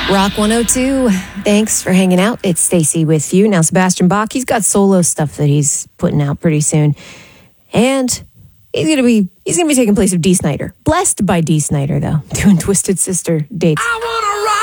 Rock 102. Thanks for hanging out. It's Stacy with you. Now, Sebastian Bach, he's got solo stuff that he's putting out pretty soon. And he's gonna be taking place of Dee Snider. Blessed by Dee Snider, though, doing Twisted Sister dates. I wanna rock